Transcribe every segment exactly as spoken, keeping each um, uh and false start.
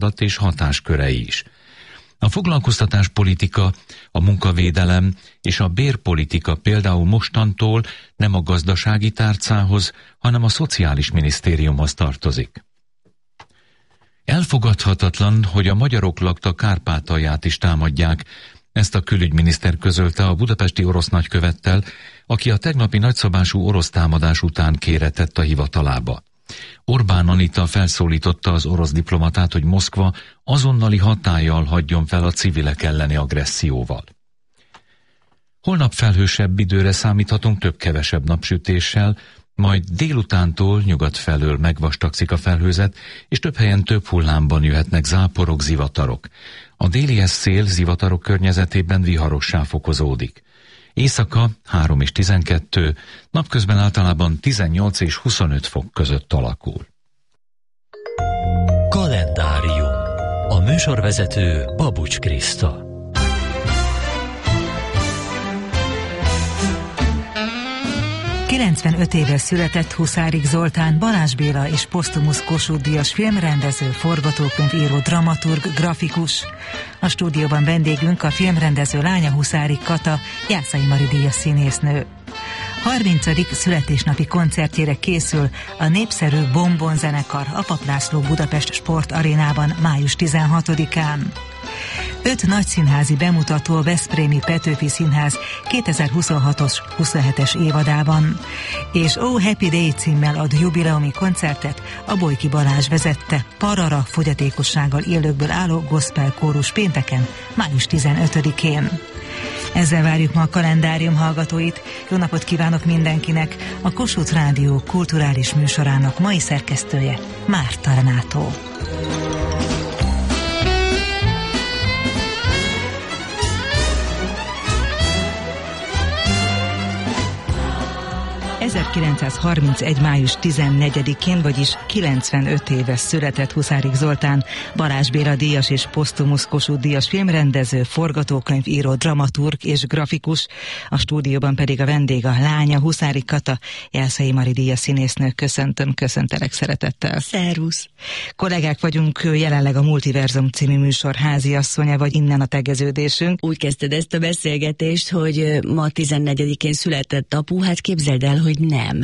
feladat és hatáskörei is. A foglalkoztatáspolitika, a munkavédelem és a bérpolitika például mostantól nem a gazdasági tárcához, hanem a szociális minisztériumhoz tartozik. Elfogadhatatlan, hogy a magyarok lakta Kárpátalját is támadják. Ezt a külügyminiszter közölte a budapesti orosz nagykövettel, aki a tegnapi nagyszabású orosz támadás után kéretett a hivatalába. Orbán Anita felszólította az orosz diplomatát, hogy Moszkva azonnali hatállyal hagyjon fel a civilek elleni agresszióval. Holnap felhősebb időre számíthatunk több-kevesebb napsütéssel, majd délutántól nyugat felől megvastagszik a felhőzet, és több helyen több hullámban jöhetnek záporok, zivatarok. A délies szél zivatarok környezetében viharossá fokozódik. Éjszaka három és tizenkettő, napközben általában tizennyolc és huszonöt fok között alakul. Kalendárium. A műsorvezető Babucs Kriszta. kilencvenöt éves született Huszárik Zoltán, Balázs Béla és posztumusz Kossuth-díjas filmrendező, forgatókönyvíró, dramaturg, grafikus. A stúdióban vendégünk a filmrendező lánya, Huszárik Kata, Jászai Mari díjas színésznő. harmincadik születésnapi koncertjére készül a népszerű Bombon zenekar a Papp László Budapest Sportarénában május tizenhatodikán. Öt nagyszínházi bemutató a Veszprémi Petőfi Színház kétezer-huszonhatos huszonhetes évadában, és Oh Happy Day címmel ad jubileumi koncertet a Bojki Balázs vezette Parara fogyatékossággal élőkből álló gospel kórus pénteken, május tizenötödikén. Ezzel várjuk ma a kalendárium hallgatóit. Jó napot kívánok mindenkinek! A Kossuth Rádió kulturális műsorának mai szerkesztője Márta Renátó. ezerkilencszázharmincegy. május tizennegyedikén, vagyis kilencvenöt éves született Huszárik Zoltán, Balázs Béla díjas és posztumusz Kossuth-díjas filmrendező, forgatókönyvíró, dramaturg és grafikus. A stúdióban pedig a vendég, a lánya, Huszárik Kata, Jászai Mari díjas színésznő. Köszöntöm, köszöntelek szeretettel. Szervusz! Kollégák vagyunk, jelenleg a Multiverzum című műsor háziasszonya, vagy innen a tegeződésünk. Úgy kezdted ezt a beszélgetést, hogy ma tizennegyedikén született apu, hát képzeld el, hogy nem.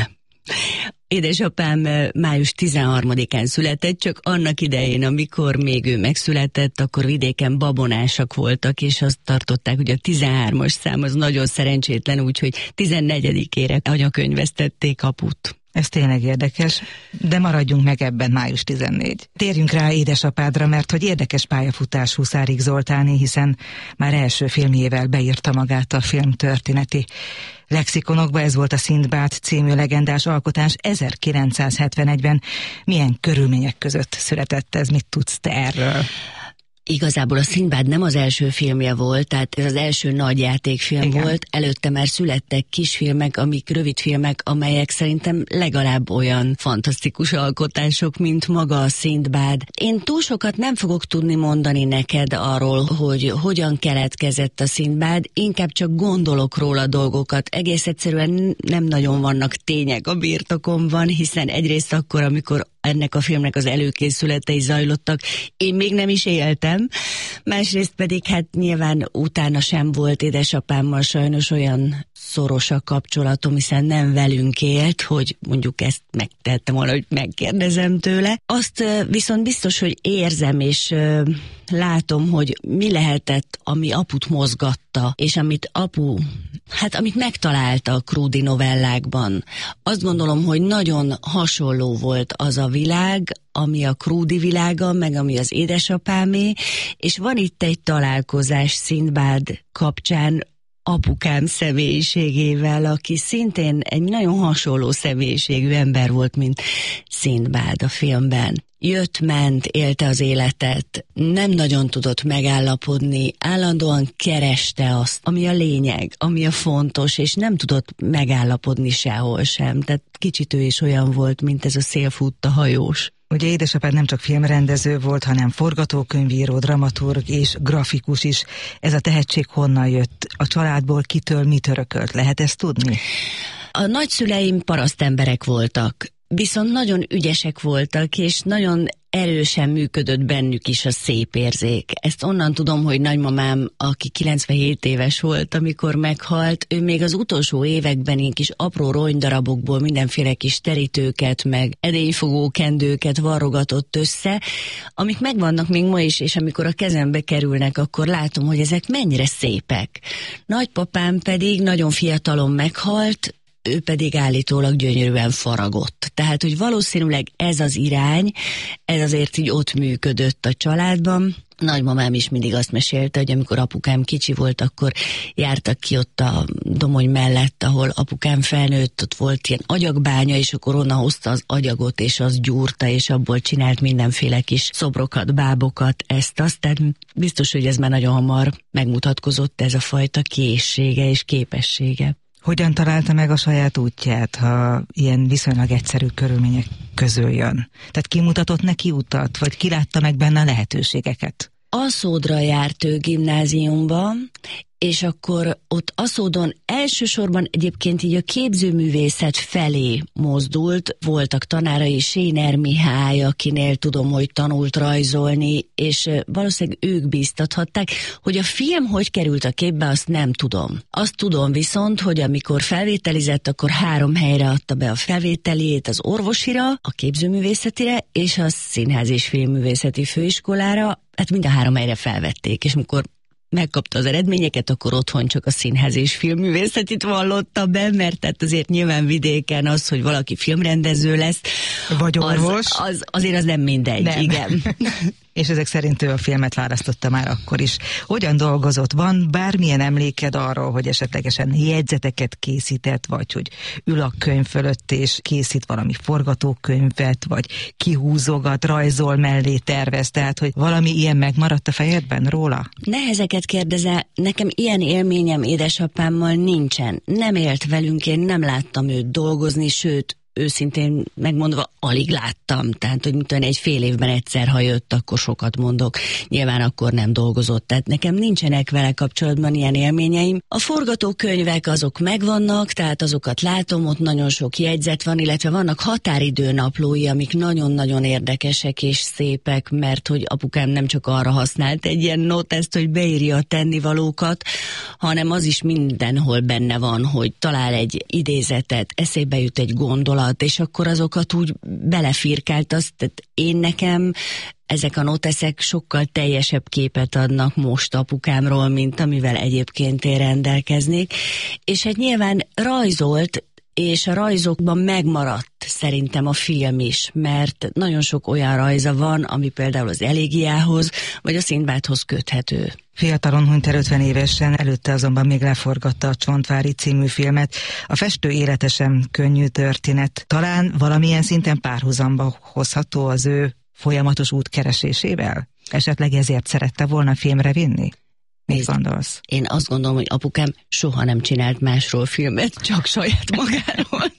Édesapám május tizenharmadikán született, csak annak idején, amikor még ő megszületett, akkor vidéken babonásak voltak, és azt tartották, hogy a tizenhármas szám az nagyon szerencsétlen, úgyhogy tizennegyedikére anyakönyvesztették aput. Ez tényleg érdekes, de maradjunk meg ebben, május tizennégy. Térjünk rá édesapádra, mert hogy érdekes pályafutás Huszárik Zoltáné, hiszen már első filmjével beírta magát a filmtörténeti lexikonokba. Ez volt a Szindbád című legendás alkotás ezerkilencszázhetvenegyben. Milyen körülmények között született ez? Mit tudsz te erről? Igazából a Szindbád nem az első filmje volt, tehát ez az első nagy játékfilm Igen. volt. Előtte már születtek kisfilmek, amik rövidfilmek, amelyek szerintem legalább olyan fantasztikus alkotások, mint maga a Szindbád. Én túl sokat nem fogok tudni mondani neked arról, hogy hogyan keletkezett a Szindbád, inkább csak gondolok róla dolgokat. Egész egyszerűen nem nagyon vannak tények a birtokomban, hiszen egyrészt akkor, amikor ennek a filmnek az előkészületei zajlottak, én még nem is éltem, másrészt pedig hát nyilván utána sem volt édesapámmal sajnos olyan szoros a kapcsolatom, hiszen nem velünk élt, hogy mondjuk ezt megtettem volna, hogy megkérdezem tőle. Azt viszont biztos, hogy érzem és látom, hogy mi lehetett, ami aput mozgatta, és amit apu, hát amit megtalálta a Krúdy novellákban. Azt gondolom, hogy nagyon hasonló volt az a világ, ami a Krúdy világa, meg ami az édesapámé, és van itt egy találkozás Szindbád kapcsán apukám személyiségével, aki szintén egy nagyon hasonló személyiségű ember volt, mint Szindbád a filmben. Jött, ment, élte az életet, nem nagyon tudott megállapodni, állandóan kereste azt, ami a lényeg, ami a fontos, és nem tudott megállapodni sehol sem. Tehát kicsit ő is olyan volt, mint ez a szélfutta hajós. Ugye édesapád nem csak filmrendező volt, hanem forgatókönyvíró, dramaturg és grafikus is. Ez a tehetség honnan jött? A családból kitől mit örökölt? Lehet ezt tudni? A nagyszüleim parasztemberek voltak. viszont nagyon ügyesek voltak, és nagyon erősen működött bennük is a szép érzék. Ezt onnan tudom, hogy nagymamám, aki kilencvenhét éves volt, amikor meghalt, ő még az utolsó években ilyen kis apró rongydarabokból mindenféle kis terítőket, meg edényfogó kendőket varrogatott össze, amik megvannak még ma is, és amikor a kezembe kerülnek, akkor látom, hogy ezek mennyire szépek. Nagypapám pedig nagyon fiatalon meghalt, ő pedig állítólag gyönyörűen faragott. Tehát, hogy valószínűleg ez az irány, ez azért így ott működött a családban. Nagymamám is mindig azt mesélte, hogy amikor apukám kicsi volt, akkor jártak ki ott a Domony mellett, ahol apukám felnőtt, ott volt ilyen agyagbánya, és akkor onnan hozta az agyagot, és az gyúrta, és abból csinált mindenféle kis szobrokat, bábokat, ezt, azt. Tehát biztos, hogy ez már nagyon hamar megmutatkozott, ez a fajta készsége és képessége. Hogyan találta meg a saját útját, ha ilyen viszonylag egyszerű körülmények közül jön? Tehát kimutatott neki utat, vagy kilátta meg benne a lehetőségeket? Aszódra járt ő gimnáziumba, és akkor ott Aszódon elsősorban egyébként így a képzőművészet felé mozdult. Voltak tanárai, Séner Mihály, akinél tudom, hogy tanult rajzolni, és valószínűleg ők bíztathatták, hogy a film hogy került a képbe, azt nem tudom. Azt tudom viszont, hogy amikor felvételizett, akkor három helyre adta be a felvételét, az orvosira, a képzőművészetire, és a Színház és Filmművészeti Főiskolára, hát mind a három helyre felvették, és mikor megkapta az eredményeket, akkor otthon csak a Színház és Filmművészetit vallotta be, mert tehát azért nyilván vidéken az, hogy valaki filmrendező lesz, vagy orvos, az, az, azért az nem mindegy, nem. Igen. És ezek szerint ő a filmet választotta már akkor is. Hogyan dolgozott? Van bármilyen emléked arról, hogy esetlegesen jegyzeteket készített, vagy hogy ül a könyv fölött és készít valami forgatókönyvet, vagy kihúzogat, rajzol mellé, tervez, tehát hogy valami ilyen megmaradt a fejedben róla? Nehezeket kérdezel, nekem ilyen élményem édesapámmal nincsen. Nem élt velünk, én nem láttam őt dolgozni, sőt, őszintén megmondva alig láttam, tehát hogy mint egy fél évben egyszer, ha jött, akkor sokat mondok. Nyilván akkor nem dolgozott, tehát nekem nincsenek vele kapcsolatban ilyen élményeim. A forgatókönyvek azok megvannak, tehát azokat látom, ott nagyon sok jegyzet van, illetve vannak határidőnaplói, amik nagyon-nagyon érdekesek és szépek, mert hogy apukám nem csak arra használt egy ilyen noteszt, hogy beírja a tennivalókat, hanem az is mindenhol benne van, hogy talál egy idézetet, eszébe jut egy gondolat, és akkor azokat úgy belefirkált, azt, tehát én nekem ezek a noteszek sokkal teljesebb képet adnak most apukámról, mint amivel egyébként én rendelkeznék, és hát nyilván rajzolt, és a rajzokban megmaradt szerintem a film is, mert nagyon sok olyan rajza van, ami például az Elégiához, vagy a Szindbádhoz köthető. Fiatalon hunyt el ötven évesen, előtte azonban még leforgatta a Csontvári című filmet. A festő élete sem könnyű történet. Talán valamilyen szinten párhuzamba hozható az ő folyamatos útkeresésével? Esetleg ezért szerette volna filmre vinni? Mit gondolsz? Én azt gondolom, hogy apukám soha nem csinált másról filmet, csak saját magáról.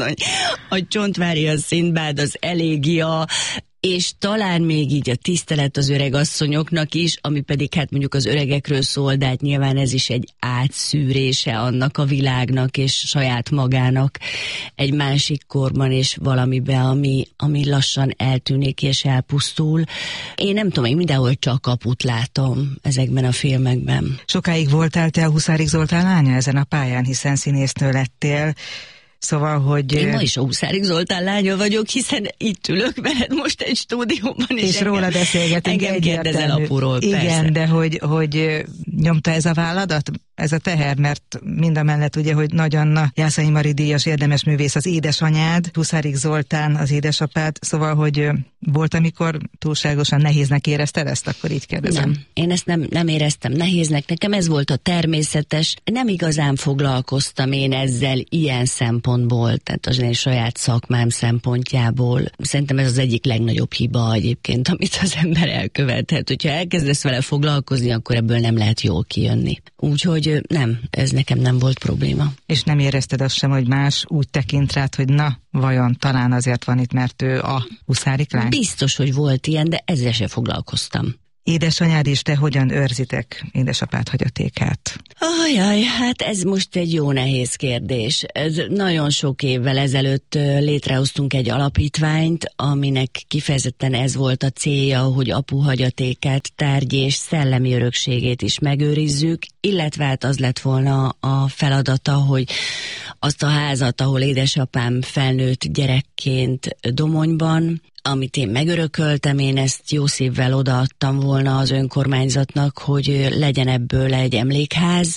A Csontvári, a Szindbád, az Elégia, és talán még így a Tisztelet az öregasszonyoknak is, ami pedig hát mondjuk az öregekről szól, de hát nyilván ez is egy átszűrése annak a világnak és saját magának egy másik korban és valamibe, ami, ami lassan eltűnik és elpusztul. Én nem tudom, én mindenhol csak kaput látom ezekben a filmekben. Sokáig voltál te a Huszárik Zoltán lánya ezen a pályán, hiszen színésznő lettél. Szóval, hogy... Én ma is a Huszárik Zoltán lánya vagyok, hiszen itt ülök veled most egy stúdióban, és, és róla beszélgetünk. Engem kérdezel apuról, igen, persze. De hogy, hogy nyomta ez a válladat, ez a teher, mert mindamellett ugye, hogy Nagy Anna, Jászai Mari díjas érdemes művész az édesanyád, Huszárik Zoltán az édesapád, szóval, hogy volt, amikor túlságosan nehéznek érezted ezt, akkor így kérdezem. Nem, én ezt nem, nem éreztem nehéznek, nekem ez volt a természetes, nem igazán foglalkoztam én ezzel ilyen szempontból, tehát az én saját szakmám szempontjából. Szerintem ez az egyik legnagyobb hiba egyébként, amit az ember elkövethet. Hogyha elkezdesz vele foglalkozni, akkor ebből nem lehet jól kijönni. Úgyhogy nem, ez nekem nem volt probléma. És nem érezted azt sem, hogy más úgy tekint rád, hogy na, vajon talán azért van itt, mert ő a Huszárik lány? Biztos, hogy volt ilyen, de ezzel sem foglalkoztam. Édesanyád és te hogyan őrzitek édesapád hagyatékát? Ajaj, hát ez most egy jó nehéz kérdés. Ez nagyon sok évvel ezelőtt létrehoztunk egy alapítványt, aminek kifejezetten ez volt a célja, hogy apu hagyatékát, tárgyi és szellemi örökségét is megőrizzük, illetve hát az lett volna a feladata, hogy azt a házat, ahol édesapám felnőtt gyerekként Domonyban, amit én megörököltem, én ezt jó szívvel odaadtam volna az önkormányzatnak, hogy legyen ebből egy emlékház.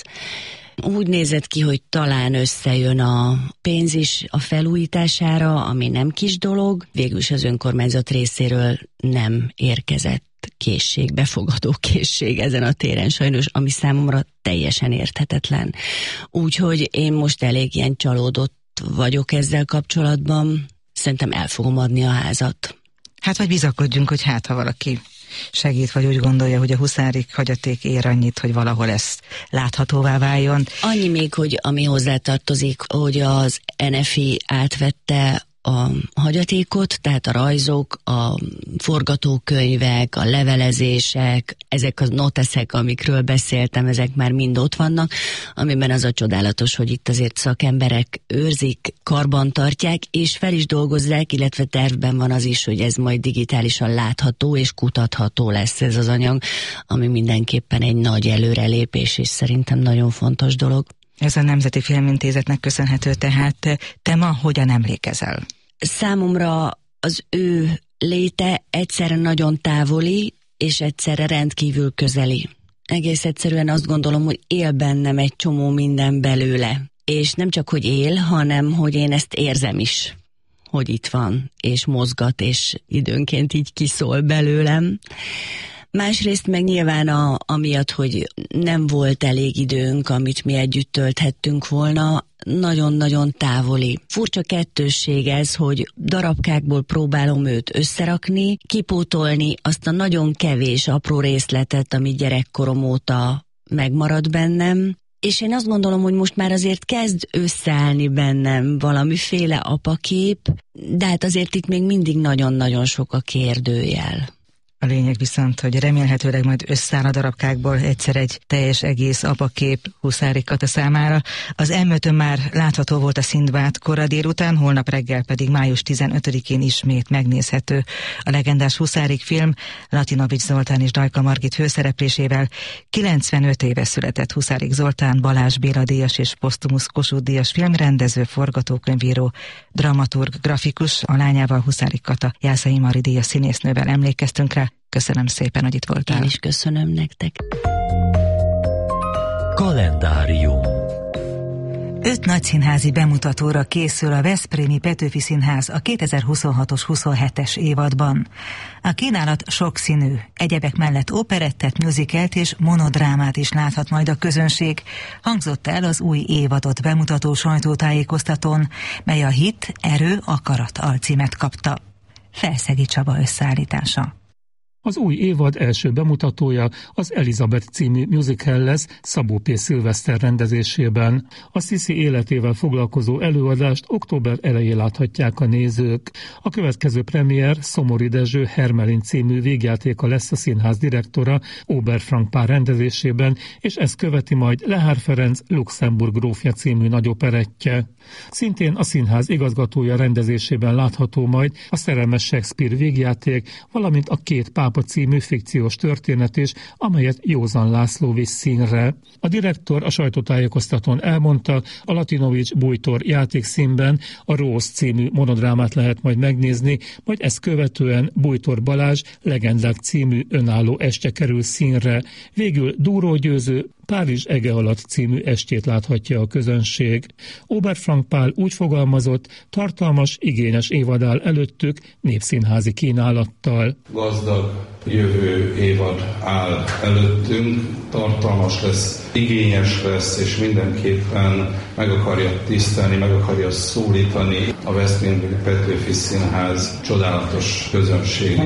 Úgy nézett ki, hogy talán összejön a pénz is a felújítására, ami nem kis dolog. Végülis az önkormányzat részéről nem érkezett készség, befogadó készség ezen a téren sajnos, ami számomra teljesen érthetetlen. Úgyhogy én most elég ilyen csalódott vagyok ezzel kapcsolatban. Szerintem el fogom adni a házat. Hát vagy bizakodjunk, hogy hát ha valaki segít, vagy úgy gondolja, hogy a huszárik hagyaték ér annyit, hogy valahol ez láthatóvá váljon. Annyi még, hogy ami hozzátartozik, hogy az en ef i átvette a hagyatékot, tehát a rajzok, a forgatókönyvek, a levelezések, ezek a noteszek, amikről beszéltem, ezek már mind ott vannak, amiben az a csodálatos, hogy itt azért szakemberek őrzik, karban tartják, és fel is dolgozzák, illetve tervben van az is, hogy ez majd digitálisan látható és kutatható lesz ez az anyag, ami mindenképpen egy nagy előrelépés, és szerintem nagyon fontos dolog. Ez a Nemzeti Filmintézetnek köszönhető, tehát te ma hogyan emlékezel? Számomra az ő léte egyszerre nagyon távoli, és egyszerre rendkívül közeli. Egész egyszerűen azt gondolom, hogy él bennem egy csomó minden belőle. És nem csak, hogy él, hanem, hogy én ezt érzem is, hogy itt van, és mozgat, és időnként így kiszól belőlem. Másrészt meg nyilván a, amiatt, hogy nem volt elég időnk, amit mi együtt tölthettünk volna, nagyon-nagyon távoli. Furcsa kettősség ez, hogy darabkákból próbálom őt összerakni, kipótolni azt a nagyon kevés apró részletet, ami gyerekkorom óta megmarad bennem, és én azt gondolom, hogy most már azért kezd összeállni bennem valamiféle apakép, de hát azért itt még mindig nagyon-nagyon sok a kérdőjel. A lényeg viszont, hogy remélhetőleg majd összeáll a darabkákból egyszer egy teljes egész apakép Huszárik Kata számára. Az em ötön már látható volt a Szindbád kora délután, holnap reggel pedig május tizenötödikén ismét megnézhető a legendás Huszárik film Latinovics Zoltán és Dajka Margit főszereplésével. kilencvenöt éve született Huszárik Zoltán, Balázs Béla díjas és posztumusz Kossuth díjas filmrendező, forgatókönyvíró, dramaturg, grafikus, a lányával, Huszárik Kata, Jászai Mari díjas színésznővel emlékeztünk rá. Köszönöm szépen, hogy itt voltál. Én is köszönöm nektek. Kalendárium. Öt nagyszínházi bemutatóra készül a Veszprémi Petőfi Színház a kétezer-huszonhatos huszonhetes évadban. A kínálat sokszínű, egyebek mellett operettet, musicalt és monodrámát is láthat majd a közönség, hangzott el az új évadot bemutató sajtótájékoztatón, mely a Hit, erő, akarat alcímet kapta. Felszegi Csaba összeállítása. Az új évad első bemutatója az Elizabeth című musical lesz Szabó P. Szilveszter rendezésében. A Sziszi életével foglalkozó előadást október elején láthatják a nézők. A következő premier Szomori Dezső Hermelin című végjátéka lesz a színház direktora Oberfrank Pál rendezésében, és ezt követi majd Lehár Ferenc Luxemburg grófja című nagyoperettje. Szintén a színház igazgatója rendezésében látható majd a Szerelmes Shakespeare végjáték, valamint a Két pápa című fikciós történet is, amelyet Józan László visz színre. A direktor a sajtótájékoztatón elmondta, a Latinovics Bújtor játékszínben a Rose című monodrámát lehet majd megnézni, majd ezt követően Bújtor Balázs Legendák című önálló estje kerül színre. Végül Dúró Győző Párizs ege alatt című estét láthatja a közönség. Oberfrank Pál úgy fogalmazott, tartalmas, igényes évad áll előttük népszínházi kínálattal. Gazdag jövő évad áll előttünk, tartalmas lesz, igényes lesz, és mindenképpen meg akarja tisztelni, meg akarja szólítani a Veszprémi Petőfi Színház csodálatos közönségét.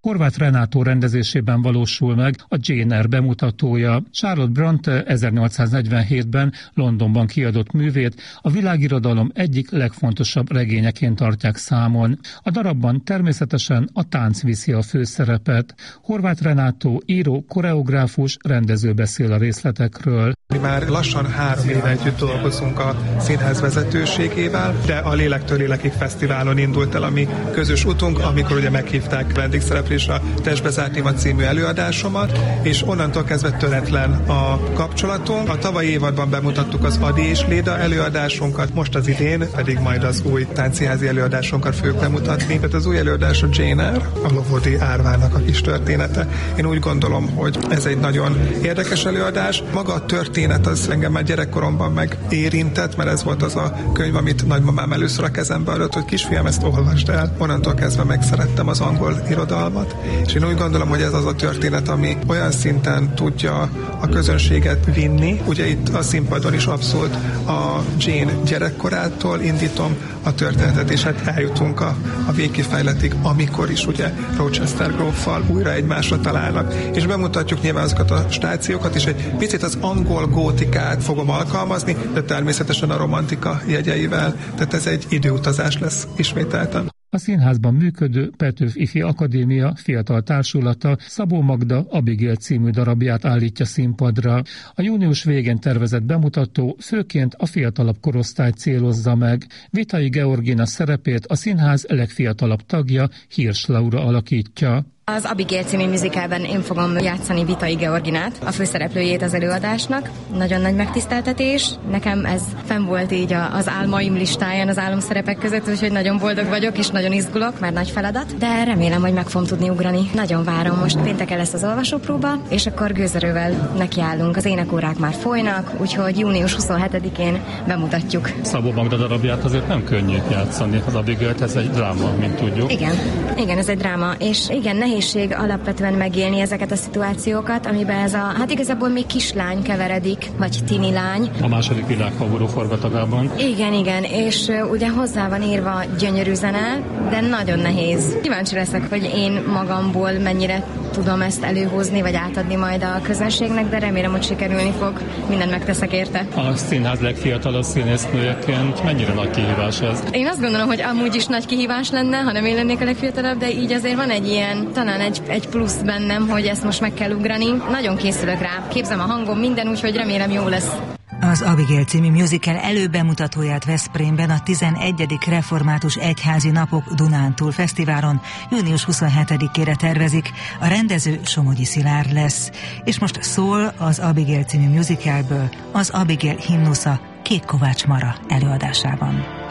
Horváth Renátó rendezésében valósul meg a Jane Eyre bemutatója. Charlotte Bronte ezernyolcszáznegyvenhétben Londonban kiadott művét a világirodalom egyik legfontosabb regényeként tartják számon. A darabban természetesen a tánc viszi a főszerepet. Horváth Renátó író, koreográfus, rendező beszél a részletekről. Mi már lassan három éve együtt dolgozunk a színház vezetőségével, de a Lélektől Lélekig Fesztiválon indult el a mi közös utunk, amikor ugye meghívták vendégszereplésre a Testbe zárt Néma című előadásomat, és onnantól kezdve töretlen a kapcsolatunk. A tavalyi évadban bemutattuk az Adi és Léda előadásunkat, most az idén pedig majd az új tánciházi előadásunkat fogjuk bemutatni. Tehát az új előadás a Jane Eyre, a Lovodi árvának a kis története. Én úgy gondolom, hogy ez egy nagyon érdekes előadás. Maga a történet az engem már gyerekkoromban meg érintett, mert ez volt az a könyv, amit nagymamám először a kezembe adott, hogy kisfiam, ezt olvasd el. Onnantól kezdve megszerettem az angol irodalmat, és én úgy gondolom, hogy ez az a történet, ami olyan szinten tudja a közönséget vinni. Ugye itt a színpadon is abszolút a Jane gyerekkorától indítom a történetet, és hát eljutunk a, a végkifejletig, amikor is ugye Rochester gróffal újra egymásra találnak. És bemutatjuk nyilván azokat a stációkat, és egy picit az angol gótikát fogom alkalmazni, de természetesen a romantika jegyeivel. Tehát ez egy időutazás lesz ismételten. A színházban működő Petőfi Ifi Akadémia fiatal társulata Szabó Magda Abigail című darabját állítja színpadra. A június végén tervezett bemutató főként a fiatalabb korosztályt célozza meg. Vitai Georgina szerepét a színház legfiatalabb tagja, Hirsch Laura alakítja. Az Abigail című musicalben én fogom játszani Vitai Georginát, a főszereplőjét az előadásnak. Nagyon nagy megtiszteltetés. Nekem ez fenn volt így az álmaim listáján, az álomszerepek között, úgyhogy nagyon boldog vagyok, és nagyon izgulok, már nagy feladat, de remélem, hogy meg fogom tudni ugrani. Nagyon várom, most pénteken lesz az olvasópróba, és akkor gőzerővel nekiállunk. Az énekórák már folynak, úgyhogy június huszonhetedikén bemutatjuk. Szabó Magda darabját azért nem könnyű játszani, az Abigail, ez egy dráma, mint tudjuk. Igen, igen, ez egy dráma, és igen, nehézség alapvetően megélni ezeket a szituációkat, amiben ez a, hát igazából még kislány keveredik, vagy tini lány. A második világháború forgatagában. Igen, igen, és uh, ugye hozzá van írva gyönyörű zene, de nagyon nehéz. Kíváncsi leszek, hogy én magamból mennyire tudom ezt előhozni, vagy átadni majd a közönségnek, de remélem, hogy sikerülni fog. Mindent megteszek érte. A színház legfiatalabb színésznőjeként mennyire nagy kihívás ez? Én azt gondolom, hogy amúgy is nagy kihívás lenne, ha nem én lennék a legfiatalabb, de így azért van egy ilyen, talán egy, egy plusz bennem, hogy ezt most meg kell ugrani. Nagyon készülök rá. Képzem a hangom, minden, úgyhogy remélem jó lesz. Az Abigail című musical előbemutatóját Veszprémben a tizenegyedik Református Egyházi Napok Dunántúl Fesztiválon június huszonhetedikére tervezik. A rendező Somogyi Szilárd lesz. És most szól az Abigail című musicalből az Abigail himnusza Kék Kovács Mara előadásában.